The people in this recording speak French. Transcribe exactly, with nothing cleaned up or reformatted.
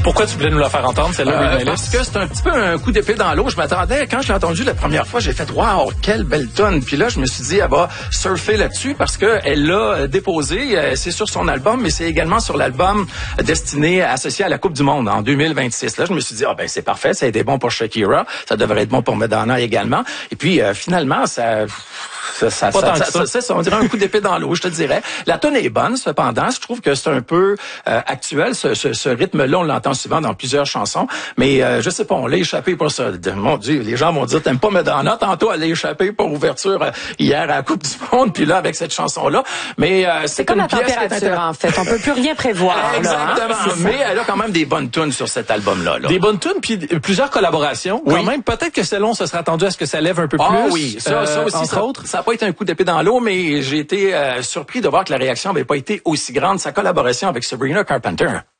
Pourquoi tu voulais nous la faire entendre, celle-là, Euh, Read My parce Lips? que c'est un petit peu un coup d'épée dans l'eau. Je m'attendais, quand je l'ai entendu la première fois, j'ai fait « Wow, quelle belle tonne ». Puis là, je me suis dit, elle va surfer là-dessus parce que elle l'a déposé. Euh, c'est sur son album, mais c'est également sur l'album destiné, associé à la Coupe du Monde en deux mille vingt-six. Là, je me suis dit, ah ben c'est parfait, ça a été bon pour Shakira, ça devrait être bon pour Madonna également. Et puis, euh, finalement, ça... Ça, ça, Pas ça, tant que ça, ça. ça, ça, on dirait un coup d'épée dans l'eau, je te dirais. La tonne est bonne, cependant. Je trouve que c'est un peu euh, actuel. Ce, ce, ce rythme-là, on l'entend souvent dans plusieurs chansons. Mais euh, je sais pas, on l'a échappé pour ça. Mon Dieu, les gens vont dire, t'aimes pas Madonna? Tantôt, elle l'a échappé pour ouverture euh, hier à la Coupe du Monde, puis là, avec cette chanson-là. Mais euh, c'est, C'est comme la température, en fait. On peut plus rien prévoir. Exactement. Là, hein? Mais elle a quand même des bonnes tunes sur cet album-là. Là. Des bonnes tunes, puis plusieurs collaborations. Quand Oui. même, peut-être que celle-là, on se serait attendu à ce que ça lève un peu Ah plus. oui, ça, euh, ça aussi, entre ça, autres. ça n'a pas été un coup d'épée dans l'eau, mais j'ai été euh, surpris de voir que la réaction n'avait pas été aussi grande. Sa collaboration avec Sabrina Carpenter.